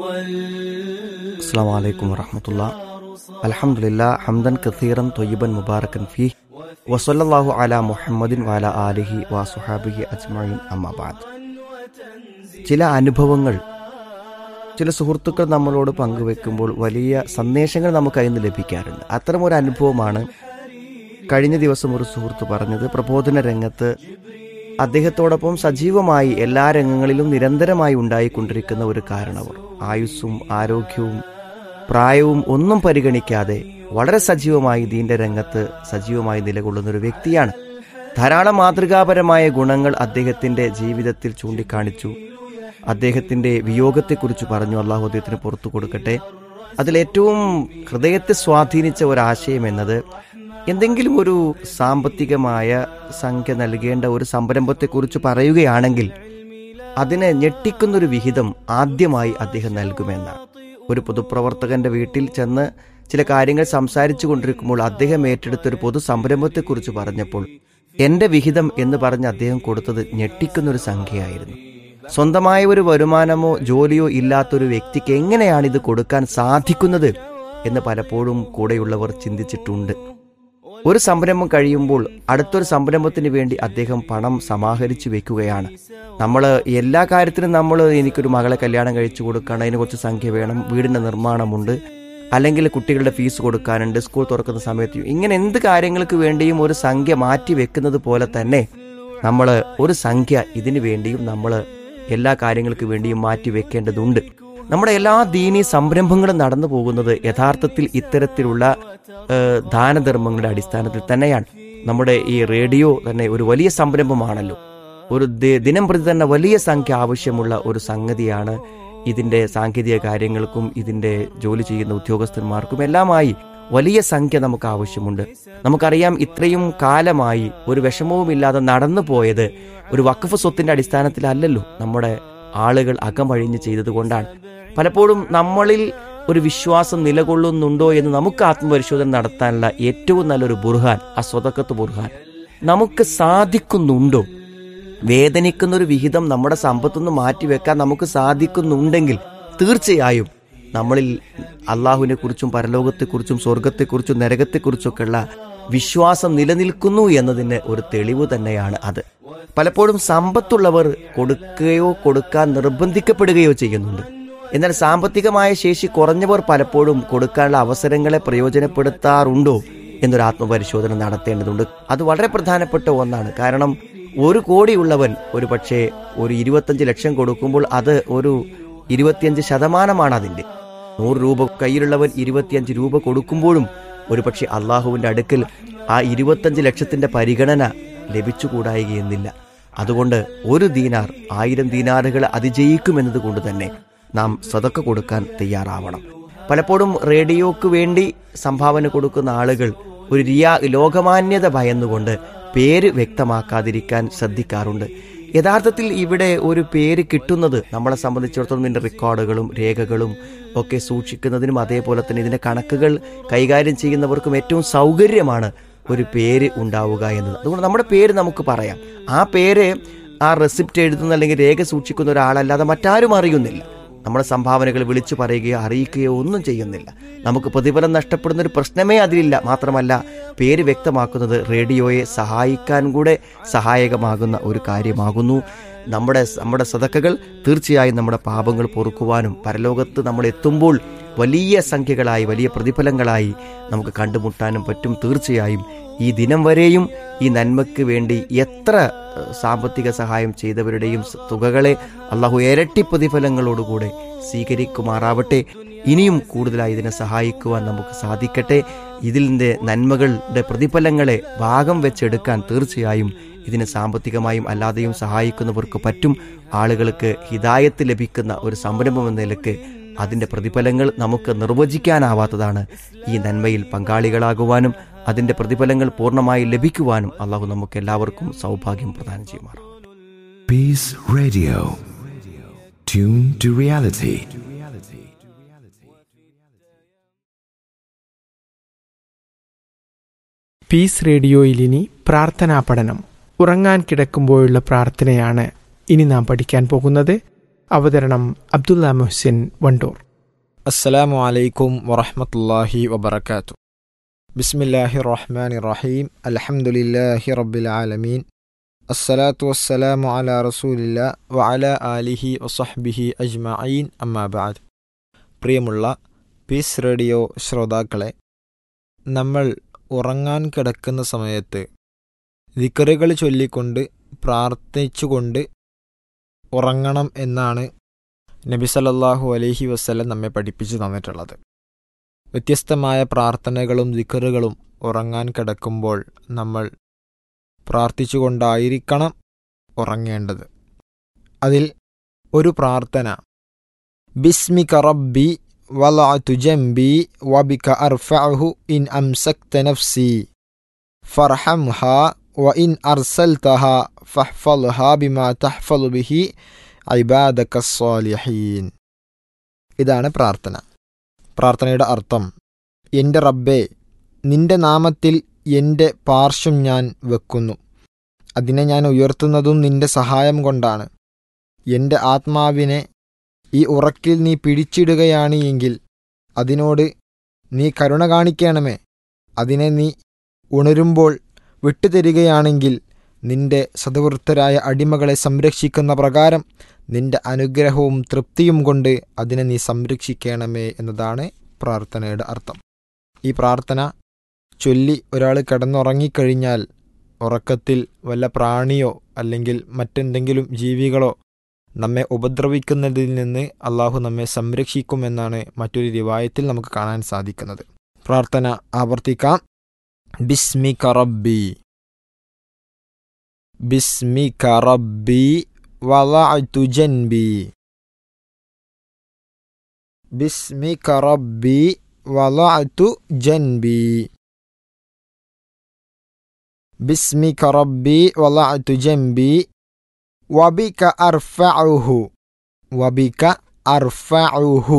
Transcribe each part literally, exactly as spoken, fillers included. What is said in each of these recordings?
അസ്സലാമു അലൈക്കും വറഹ്മത്തുള്ളാഹി. അൽഹംദുലില്ലാഹ് ഹംദൻ കസീറൻ ത്വയ്യിബൻ മുബാറകൻ ഫീഹി വസല്ലല്ലാഹു അലാ മുഹമ്മദിൻ വഅലാ ആലിഹി വസുഹാബിഹി അജ്മഈൻ അമ്മാ ബഅദ്. ചില അനുഭവങ്ങൾ ചില സുഹൃത്തുക്കൾ നമ്മളോട് പങ്കുവെക്കുമ്പോൾ വലിയ സന്ദേശങ്ങൾ നമുക്ക് അതിൽ നിന്ന് ലഭിക്കാറുണ്ട്. അത്തരമൊരു അനുഭവമാണ് കഴിഞ്ഞ ദിവസം ഒരു സുഹൃത്ത് പറഞ്ഞത്. പ്രബോധന രംഗത്ത് അദ്ദേഹത്തോടൊപ്പം സജീവമായി എല്ലാ രംഗങ്ങളിലും നിരന്തരമായി ഉണ്ടായിക്കൊണ്ടിരിക്കുന്ന ഒരു കാരണവർ, ആയുസ്സും ആരോഗ്യവും പ്രായവും ഒന്നും പരിഗണിക്കാതെ വളരെ സജീവമായി ദീന്റെ രംഗത്ത് സജീവമായി നിലകൊള്ളുന്ന ഒരു വ്യക്തിയാണ്. ധാരാളം മാതൃകാപരമായ ഗുണങ്ങൾ അദ്ദേഹത്തിന്റെ ജീവിതത്തിൽ ചൂണ്ടിക്കാണിച്ചു. അദ്ദേഹത്തിന്റെ വിയോഗത്തെക്കുറിച്ച് പറഞ്ഞു. അള്ളാഹു അദ്ദേഹത്തിന് പുറത്തു കൊടുക്കട്ടെ. അതിലേറ്റവും ഹൃദയത്തെ സ്വാധീനിച്ച ഒരാശയം എന്നത്, എന്തെങ്കിലും ഒരു സാമ്പത്തികമായ സംഖ്യ നൽകേണ്ട ഒരു സംരംഭത്തെക്കുറിച്ച് പറയുകയാണെങ്കിൽ അതിനെ ഞെട്ടിക്കുന്നൊരു വിഹിതം ആദ്യമായി അദ്ദേഹം നൽകുമെന്നാണ്. ഒരു പൊതുപ്രവർത്തകന്റെ വീട്ടിൽ ചെന്ന് ചില കാര്യങ്ങൾ സംസാരിച്ചു കൊണ്ടിരിക്കുമ്പോൾ അദ്ദേഹം ഏറ്റെടുത്തൊരു പൊതു സംരംഭത്തെക്കുറിച്ച് പറഞ്ഞപ്പോൾ എന്റെ വിഹിതം എന്ന് പറഞ്ഞ് അദ്ദേഹം കൊടുത്തത് ഞെട്ടിക്കുന്നൊരു സംഖ്യയായിരുന്നു. സ്വന്തമായ ഒരു വരുമാനമോ ജോലിയോ ഇല്ലാത്തൊരു വ്യക്തിക്ക് എങ്ങനെയാണ് ഇത് കൊടുക്കാൻ സാധിക്കുന്നത് എന്ന് പലപ്പോഴും കൂടെയുള്ളവർ ചിന്തിച്ചിട്ടുണ്ട്. ഒരു സംരംഭം കഴിയുമ്പോൾ അടുത്തൊരു സംരംഭത്തിന് വേണ്ടി അദ്ദേഹം പണം സമാഹരിച്ചു വെക്കുകയാണ്. നമ്മൾ എല്ലാ കാര്യത്തിനും നമ്മൾ എനിക്കൊരു മകളെ കല്യാണം കഴിച്ചു കൊടുക്കണം, അതിന് കുറച്ച് സംഖ്യ വേണം, വീടിൻ്റെ നിർമ്മാണമുണ്ട്, അല്ലെങ്കിൽ കുട്ടികളുടെ ഫീസ് കൊടുക്കാനുണ്ട്, സ്കൂൾ തുറക്കുന്ന സമയത്ത്, ഇങ്ങനെ എന്ത് കാര്യങ്ങൾക്ക് വേണ്ടിയും ഒരു സംഖ്യ മാറ്റി വെക്കുന്നത് പോലെ തന്നെ നമ്മൾ ഒരു സംഖ്യ ഇതിനു വേണ്ടിയും നമ്മൾ എല്ലാ കാര്യങ്ങൾക്ക് വേണ്ടിയും മാറ്റി വെക്കേണ്ടതുണ്ട്. നമ്മുടെ എല്ലാ ദീനീ സംരംഭങ്ങളും നടന്നു പോകുന്നത് യഥാർത്ഥത്തിൽ ഇത്തരത്തിലുള്ള ദാനധർമ്മങ്ങളുടെ അടിസ്ഥാനത്തിൽ തന്നെയാണ്. നമ്മുടെ ഈ റേഡിയോ തന്നെ ഒരു വലിയ സംരംഭമാണല്ലോ. ഒരു ദിനം പ്രതി തന്നെ വലിയ സംഖ്യ ആവശ്യമുള്ള ഒരു സംഗതിയാണ്. ഇതിന്റെ സാങ്കേതിക കാര്യങ്ങൾക്കും ഇതിന്റെ ജോലി ചെയ്യുന്ന ഉദ്യോഗസ്ഥന്മാർക്കും എല്ലാമായി വലിയ സംഖ്യ നമുക്ക് ആവശ്യമുണ്ട്. നമുക്കറിയാം, ഇത്രയും കാലമായി ഒരു വിഷമവുമില്ലാതെ നടന്നു പോയത് ഒരു വഖഫ് സ്വത്തിന്റെ അടിസ്ഥാനത്തിലല്ലല്ലോ, നമ്മുടെ ആളുകൾ അകമഴിഞ്ഞ് ചെയ്തത് കൊണ്ടാണ്. പലപ്പോഴും നമ്മളിൽ ഒരു വിശ്വാസം നിലകൊള്ളുന്നുണ്ടോ എന്ന് നമുക്ക് ആത്മപരിശോധന നടത്താനുള്ള ഏറ്റവും നല്ലൊരു ബുർഹാൻ ആ സ്വതക്കത്ത് ബുർഹാൻ. നമുക്ക് സാധിക്കുന്നുണ്ടോ? വേദനിക്കുന്നൊരു വിഹിതം നമ്മുടെ സമ്പത്തുനിന്ന് മാറ്റിവെക്കാൻ നമുക്ക് സാധിക്കുന്നുണ്ടെങ്കിൽ തീർച്ചയായും നമ്മളിൽ അള്ളാഹുവിനെ കുറിച്ചും പരലോകത്തെക്കുറിച്ചും സ്വർഗത്തെക്കുറിച്ചും നരകത്തെക്കുറിച്ചൊക്കെയുള്ള വിശ്വാസം നിലനിൽക്കുന്നു എന്നതിന് ഒരു തെളിവ് തന്നെയാണ് അത്. പലപ്പോഴും സമ്പത്തുള്ളവർ കൊടുക്കുകയോ കൊടുക്കാൻ നിർബന്ധിക്കപ്പെടുകയോ ചെയ്യുന്നുണ്ട്. എന്നാൽ സാമ്പത്തികമായ ശേഷി കുറഞ്ഞവർ പലപ്പോഴും കൊടുക്കാനുള്ള അവസരങ്ങളെ പ്രയോജനപ്പെടുത്താറുണ്ടോ എന്നൊരു ആത്മപരിശോധന നടത്തേണ്ടതുണ്ട്. അത് വളരെ പ്രധാനപ്പെട്ട ഒന്നാണ്. കാരണം ഒരു കോടിയുള്ളവൻ ഒരു പക്ഷേ ഒരു ഇരുപത്തഞ്ച് ലക്ഷം കൊടുക്കുമ്പോൾ അത് ഒരു ഇരുപത്തിയഞ്ച് ശതമാനമാണ് അതിൻ്റെ. നൂറ് രൂപ കയ്യിലുള്ളവൻ ഇരുപത്തിയഞ്ച് രൂപ കൊടുക്കുമ്പോഴും ഒരു പക്ഷേ അള്ളാഹുവിൻ്റെ അടുക്കൽ ആ ഇരുപത്തഞ്ച് ലക്ഷത്തിന്റെ പരിഗണന ലഭിച്ചുകൂടായികയെന്നില്ല. അതുകൊണ്ട് ഒരു ദീനാർ ആയിരം ദീനാറുകൾ അതിജയിക്കുമെന്നത് കൊണ്ട് തന്നെ നാം സദക്ക കൊടുക്കാൻ തയ്യാറാവണം. പലപ്പോഴും റേഡിയോക്ക് വേണ്ടി സംഭാവന കൊടുക്കുന്ന ആളുകൾ ഒരു റിയാ ലോകമാന്യത ഭയന്നുകൊണ്ട് പേര് വ്യക്തമാക്കാതിരിക്കാൻ ശ്രദ്ധിക്കാറുണ്ട്. യഥാർത്ഥത്തിൽ ഇവിടെ ഒരു പേര് കിട്ടുന്നത് നമ്മളെ സംബന്ധിച്ചിടത്തോളം ഇതിൻ്റെ റെക്കോർഡുകളും രേഖകളും ഒക്കെ സൂക്ഷിക്കുന്നതിനും അതേപോലെ തന്നെ ഇതിൻ്റെ കണക്കുകൾ കൈകാര്യം ചെയ്യുന്നവർക്കും ഏറ്റവും സൗകര്യമാണ് ഒരു പേര് ഉണ്ടാവുക എന്നത്. അതുകൊണ്ട് നമ്മുടെ പേര് നമുക്ക് പറയാം. ആ പേര് ആ റെസിപ്റ്റ് എഴുതുന്ന അല്ലെങ്കിൽ രേഖ സൂക്ഷിക്കുന്ന ഒരാളല്ലാതെ മറ്റാരും അറിയുന്നില്ല. നമ്മുടെ സംഭാവനകൾ വിളിച്ചു പറയുകയോ അറിയിക്കുകയോ ഒന്നും ചെയ്യുന്നില്ല. നമുക്ക് പ്രതിഫലം നഷ്ടപ്പെടുന്ന ഒരു പ്രശ്നമേ അതിലില്ല. മാത്രമല്ല, പേര് വ്യക്തമാക്കുന്നത് റേഡിയോയെ സഹായിക്കാൻ കൂടെ സഹായകമാകുന്ന ഒരു കാര്യമാകുന്നു. നമ്മുടെ നമ്മുടെ സദക്കകൾ തീർച്ചയായും നമ്മുടെ പാപങ്ങൾ പൊറുക്കുവാനും പരലോകത്ത് നമ്മൾ എത്തുമ്പോൾ വലിയ സംഖ്യകളായി വലിയ പ്രതിഫലങ്ങളായി നമുക്ക് കണ്ടുമുട്ടാനും പറ്റും. തീർച്ചയായും ഈ ദിനം വരെയും ഈ നന്മയ്ക്ക് വേണ്ടി എത്ര സാമ്പത്തിക സഹായം ചെയ്തവരുടെയും തുകകളെ അള്ളാഹു ഇരട്ടി പ്രതിഫലങ്ങളോടുകൂടെ സ്വീകരിക്കുമാറാവട്ടെ. ഇനിയും കൂടുതലായി ഇതിനെ സഹായിക്കുവാൻ നമുക്ക് സാധിക്കട്ടെ. ഇതിൻ്റെ നന്മകളുടെ പ്രതിഫലങ്ങളെ ഭാഗം വെച്ചെടുക്കാൻ തീർച്ചയായും ഇതിനെ സാമ്പത്തികമായും അല്ലാതെയും സഹായിക്കുന്നവർക്ക് പറ്റും. ആളുകൾക്ക് ഹിദായത്ത് ലഭിക്കുന്ന ഒരു സംരംഭം എന്ന നിലക്ക് അതിൻ്റെ പ്രതിഫലങ്ങൾ നമുക്ക് നിർവചിക്കാനാവാത്തതാണ്. ഈ നന്മയിൽ പങ്കാളികളാകുവാനും അതിൻ്റെ പ്രതിഫലങ്ങൾ പൂർണ്ണമായി ലഭിക്കുവാനും അള്ളാഹു നമുക്ക് എല്ലാവർക്കും സൗഭാഗ്യം പ്രദാനം ചെയ്യുമാറാം. Peace Radio. Tune to reality. Piece റേഡിയോയിൽ ഇനി പ്രാർത്ഥനാ പഠനം. ഉറങ്ങാൻ കിടക്കുമ്പോഴുള്ള പ്രാർത്ഥനയാണ് ഇനി നാം പഠിക്കാൻ പോകുന്നത്. അവതരണം അബ്ദുല്ല മുഹ്സിൻ വണ്ടൂർ. അസ്സലാമു അലൈക്കും വറഹ്മത്തുള്ളാഹി വബറകാതുഹു. ബിസ്മില്ലാഹിർ റഹ്മാനിർ റഹീം. അൽഹംദുലില്ലാഹി റബ്ബിൽ ആലമീൻ. അസ്സലാത്തു വസ്സലാമു അലാ റസൂലില്ലാ വഅലാ ആലിഹി വസഹ്ബിഹി അജ്മഈൻ. അമ്മാ ബഅദ്. പ്രിയമുള്ള പീസ് റേഡിയോ ശ്രോതാക്കളെ, നമ്മൾ ഉറങ്ങാൻ കിടക്കുന്ന സമയത്ത് ദിക്റുകൾ ചൊല്ലിക്കൊണ്ട് പ്രാർത്ഥിച്ചുകൊണ്ട് ഉറങ്ങണം എന്നാണ് നബി സല്ലല്ലാഹു അലൈഹി വസല്ലം നമ്മെ പഠിപ്പിച്ചു തന്നിട്ടുള്ളത്. വ്യത്യസ്തമായ പ്രാർത്ഥനകളും ദിക്റുകളും ഉറങ്ങാൻ കിടക്കുമ്പോൾ നമ്മൾ പ്രാർത്ഥിച്ചുകൊണ്ടായിരിക്കണം ഉറങ്ങേണ്ടത്. അതിൽ ഒരു പ്രാർത്ഥന, ബിസ്മിക റബ്ബി വലഅതു ജംബി വബിക അർഫഉഹു ഇൻ അംസക്ത നഫ്സി ഫർഹംഹാ വഇൻ അർസൽതഹാ ഫഹ്ഫൾഹാ ബിമാ തഹ്ഫളു ബിഹി ഇബാദക സ്സാലിഹീൻ. ഇതാണ് പ്രാർത്ഥന. പ്രാർത്ഥനയുടെ അർത്ഥം, എൻ്റെ റബ്ബേ, നിന്റെ നാമത്തിൽ എൻ്റെ പാർശ്വം ഞാൻ വെക്കുന്നു. അതിനെ ഞാൻ ഉയർത്തുന്നതും നിന്റെ സഹായം കൊണ്ടാണ്. എൻ്റെ ആത്മാവിനെ ഈ ഉറക്കിൽ നീ പിടിച്ചിടുകയാണ് എങ്കിൽ അതിനോട് നീ കരുണ കാണിക്കണമേ. അതിനെ നീ ഉണരുമ്പോൾ വിട്ടുതരികയാണെങ്കിൽ നിന്റെ സദ്വൃത്തരായ അടിമകളെ സംരക്ഷിക്കുന്ന പ്രകാരം നിന്റെ അനുഗ്രഹവും തൃപ്തിയും കൊണ്ട് അതിനെ നീ സംരക്ഷിക്കണമേ എന്നതാണ് പ്രാർത്ഥനയുടെ അർത്ഥം. ഈ പ്രാർത്ഥന ചൊല്ലി ഒരാൾ കിടന്നുറങ്ങിക്കഴിഞ്ഞാൽ ഉറക്കത്തിൽ വല്ല പ്രാണിയോ അല്ലെങ്കിൽ മറ്റെന്തെങ്കിലും ജീവികളോ നമ്മെ ഉപദ്രവിക്കുന്നതിൽ നിന്ന് അള്ളാഹു നമ്മെ സംരക്ഷിക്കുമെന്നാണ് മറ്റൊരു റിവായത്തിൽ നമുക്ക് കാണാൻ സാധിക്കുന്നത്. പ്രാർത്ഥന ആവർത്തിക്കാം. ബിസ്മിക റബ്ബി ബിസ്മിക റബ്ബി വലഅതു ജൻബി ബിസ്മിക റബ്ബി വലഅതു ജൻബി ബിസ്മിക റബ്ബി വലഅതു ജൻബി വബിക അർഫഉഹു വബിക അർഫഉഹു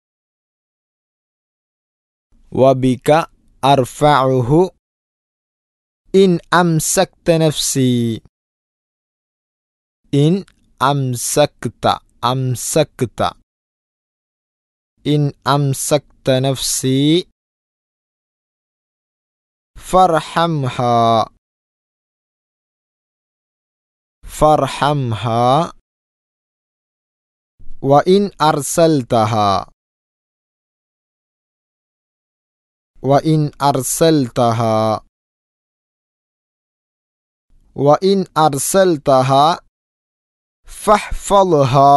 വബിക അർഫഉഹു ഇൻ അംസക്ത നഫ്സി ഇൻ അംസക്ത അംസക്ത ഇൻ അംസക്ത നഫ്സി ഫർഹംഹാ ഫർഹംഹാ വഇൻ അർസൽതഹാ വഇൻ അർസൽതഹാ വഇൻ അർസൽതഹാ ഫഹ്ഫൾഹാ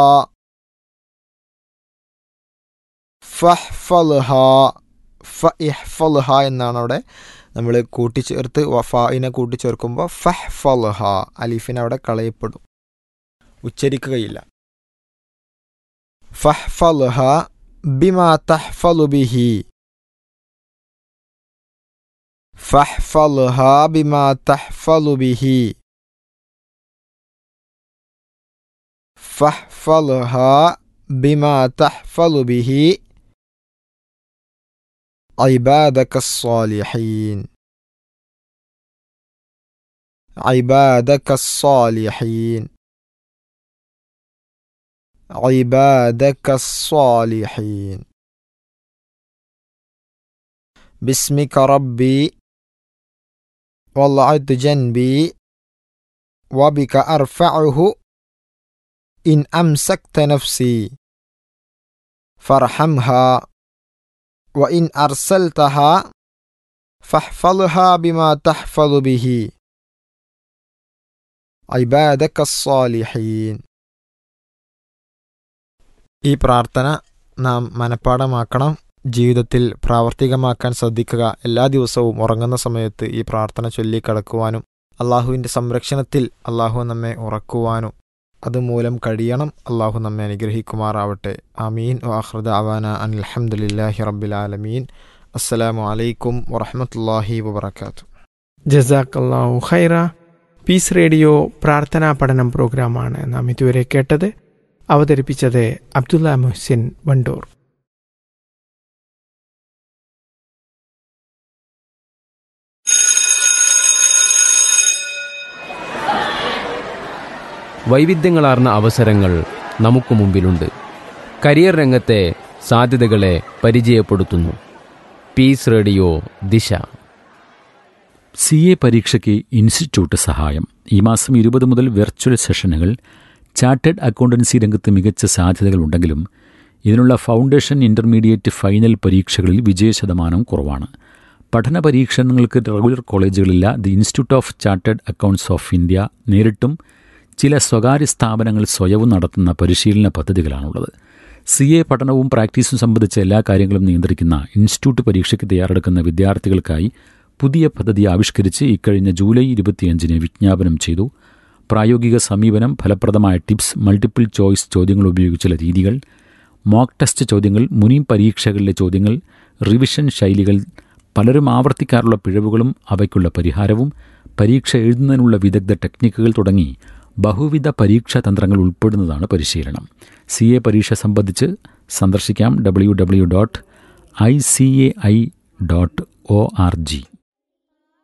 ഫഹ്ഫൾഹാ ഫഇഹ്ഫൾഹാ എന്നാണ് അവിടെ നമ്മൾ കൂട്ടിച്ചേർത്ത് വഫായിനെ കൂട്ടിച്ചേർക്കുമ്പോൾ ഫഹ്ഫൾഹ, അലിഫിനെ അവിടെ കളയപ്പെടും, ഉച്ചരിക്കുകയില്ല. ഫഹ്ഫൾഹ ബിമാ തഹ്ഫളു ബിഹി ഫഹ്ഫൾഹ ബിമാ തഹ്ഫളു ബിഹി ഫഹ്ഫൾഹ ബിമാ തഹ്ഫളു ബിഹി عبادك الصالحين عبادك الصالحين عبادك الصالحين باسمك ربي وضعت جنبي وبك أرفعه إن أمسكت نفسي فارحمها وإن أرسلتها فاحفظها بما تحفظ به عبادك الصالحين. ഈ പ്രാർത്ഥന നാം മനഃപ്പാഠമാക്കണം, ജീവിതത്തിൽ പ്രാവർത്തികമാക്കാൻ ശ്രദ്ധിക്കുക. എല്ലാ ദിവസവും ഉറങ്ങുന്ന സമയത്ത് ഈ പ്രാർത്ഥന ചൊല്ലിക്കിടക്കുവാനും അള്ളാഹുവിൻ്റെ സംരക്ഷണത്തിൽ അള്ളാഹു നമ്മെ ഉറക്കുവാനും അതുമൂലം കഴിയണം. അള്ളാഹു നമ്മെ അനുഗ്രഹിക്കുമാറാവട്ടെ. ആമീൻ. വആഖിറു ദഅവാന അനിൽ ഹംദുലില്ലാഹി റബ്ബിൽ ആലമീൻ. അസ്സലാമു അലൈക്കും വറഹ്മത്തുള്ളാഹി വബറകാതുഹു. ജസാക്കല്ലാഹു ഖൈറ. പീസ് റേഡിയോ പ്രാർത്ഥനാ പഠനം പ്രോഗ്രാമാണ് നാം ഇതുവരെ കേട്ടത്. അവതരിപ്പിച്ചത് അബ്ദുല്ല മുഹ്സിൻ വണ്ടൂർ. വൈവിധ്യങ്ങളാർന്ന അവസരങ്ങൾ, നമുക്ക് മുമ്പിലുണ്ട്. കരിയർ രംഗത്തെ സാധ്യതകളെ പരിചയപ്പെടുത്തുന്നു. പീസ് റേഡിയോ ദിശ. സി എ പരീക്ഷയ്ക്ക് ഇൻസ്റ്റിറ്റ്യൂട്ട് സഹായം. ഈ മാസം ഇരുപത് മുതൽ വെർച്വൽ സെഷനുകൾ. ചാർട്ടേഡ് അക്കൗണ്ടൻസി രംഗത്ത് മികച്ച സാധ്യതകളുണ്ടെങ്കിലും ഇതിനുള്ള ഫൗണ്ടേഷൻ, ഇൻ്റർമീഡിയറ്റ്, ഫൈനൽ പരീക്ഷകളിൽ വിജയശതമാനം കുറവാണ്. പഠന പരീക്ഷണങ്ങൾക്ക് regular കോളേജുകളില്ല. The institute of chartered accounts of India നേരിട്ടും ചില സ്വകാര്യ സ്ഥാപനങ്ങൾ സ്വയവും നടത്തുന്ന പരിശീലന പദ്ധതികളാണുള്ളത്. സി എ പഠനവും പ്രാക്ടീസും സംബന്ധിച്ച എല്ലാ കാര്യങ്ങളും നിയന്ത്രിക്കുന്ന ഇൻസ്റ്റിറ്റ്യൂട്ട് പരീക്ഷയ്ക്ക് തയ്യാറെടുക്കുന്ന വിദ്യാർത്ഥികൾക്കായി പുതിയ പദ്ധതി ആവിഷ്കരിച്ച് ഇക്കഴിഞ്ഞ ജൂലൈ ഇരുപത്തിയഞ്ചിന് വിജ്ഞാപനം ചെയ്തു. പ്രായോഗിക സമീപനം, ഫലപ്രദമായ ടിപ്സ്, മൾട്ടിപ്പിൾ ചോയ്സ് ചോദ്യങ്ങൾ ഉപയോഗിച്ചുള്ള രീതികൾ, മോക്ക് ടെസ്റ്റ് ചോദ്യങ്ങൾ, മുൻ പരീക്ഷകളിലെ ചോദ്യങ്ങൾ, റിവിഷൻ ശൈലികൾ, പലരും ആവർത്തിക്കാറുള്ള പിഴവുകളും അവയ്ക്കുള്ള പരിഹാരവും, പരീക്ഷ എഴുതുന്നതിനുള്ള വിദഗ്ധ ടെക്നിക്കുകൾ തുടങ്ങി ബഹുവിധ പരീക്ഷാ തന്ത്രങ്ങൾ ഉൾപ്പെടുന്നതാണ് പരിശീലനം. സി എ പരീക്ഷ സംബന്ധിച്ച് സന്ദർശിക്കാം W W dot I C A I dot O R G.